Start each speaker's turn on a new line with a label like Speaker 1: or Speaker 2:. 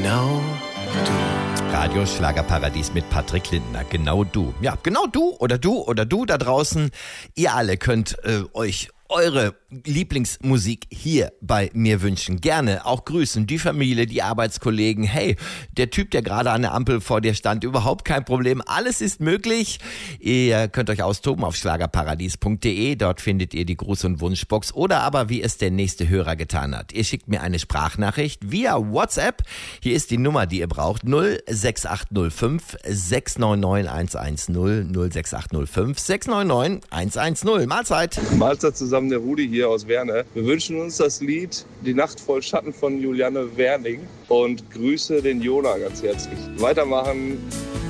Speaker 1: Genau du.
Speaker 2: Radio Schlagerparadies mit Patrick Lindner. Genau du. Ja, genau du oder du da draußen. Ihr alle könnt euch eure Lieblingsmusik hier bei mir wünschen. Gerne auch grüßen, die Familie, die Arbeitskollegen. Hey, der Typ, der gerade an der Ampel vor dir stand, überhaupt kein Problem. Alles ist möglich. Ihr könnt euch austoben auf schlagerparadies.de. Dort findet ihr die Gruß- und Wunschbox. Oder aber, wie es der nächste Hörer getan hat. Ihr schickt mir eine Sprachnachricht via WhatsApp. Hier ist die Nummer, die ihr braucht. 06805 699 110 06805 699 110. Mahlzeit.
Speaker 3: Mahlzeit zusammen, der Rudi hier aus Werne. Wir wünschen uns das Lied Die Nacht voll Schatten von Juliane Werning und grüße den Jona ganz herzlich. Weitermachen.